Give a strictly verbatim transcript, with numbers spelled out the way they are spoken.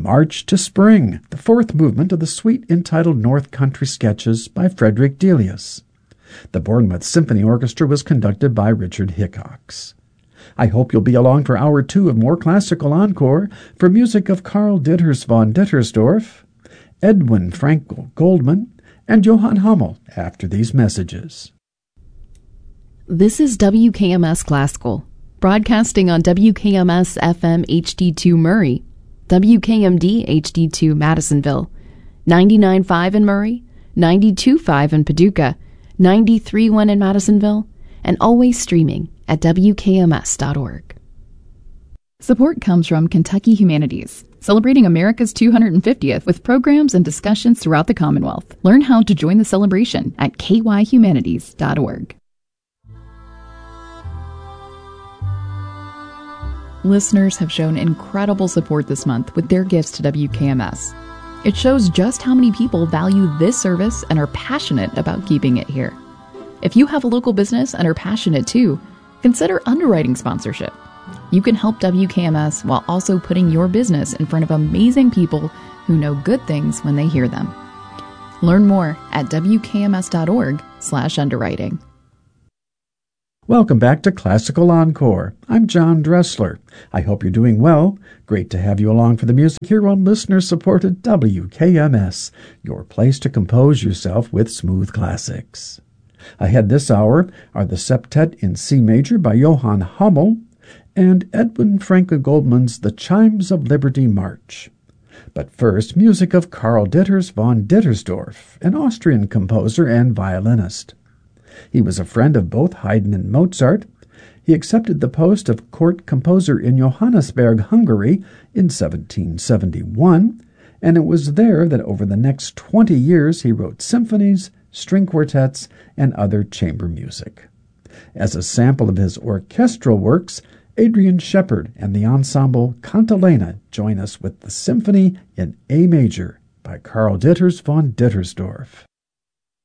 March to Spring, the fourth movement of the suite entitled North Country Sketches by Frederick Delius. The Bournemouth Symphony Orchestra was conducted by Richard Hickox. I hope you'll be along for hour two of more classical encore for music of Karl Ditters von Dittersdorf, Edwin Frankel Goldman, and Johann Hummel after these messages. This is W K M S Classical, broadcasting on W K M S F M H D two Murray, W K M D H D two Madisonville, ninety-nine point five in Murray, ninety-two point five in Paducah, ninety-three point one in Madisonville, and always streaming at W K M S dot org. Support comes from Kentucky Humanities, celebrating America's two hundred fiftieth with programs and discussions throughout the Commonwealth. Learn how to join the celebration at K Y humanities dot org. Listeners have shown incredible support this month with their gifts to W K M S. It shows just how many people value this service and are passionate about keeping it here. If you have a local business and are passionate too, consider underwriting sponsorship. You can help W K M S while also putting your business in front of amazing people who know good things when they hear them. Learn more at W K M S dot org slash underwriting. Welcome back to Classical Encore. I'm John Dressler. I hope you're doing well. Great to have you along for the music here on listener-supported W K M S, your place to compose yourself with smooth classics. Ahead this hour are the Septet in C Major by Johann Hummel and Edwin Frankel Goldman's The Chimes of Liberty March. But first, music of Karl Ditters von Dittersdorf, an Austrian composer and violinist. He was a friend of both Haydn and Mozart. He accepted the post of court composer in Johannesburg, Hungary in seventeen seventy-one, and it was there that over the next twenty years he wrote symphonies, string quartets, and other chamber music. As a sample of his orchestral works, Adrian Shepard and the ensemble Cantilena join us with the Symphony in A Major by Karl Ditters von Dittersdorf.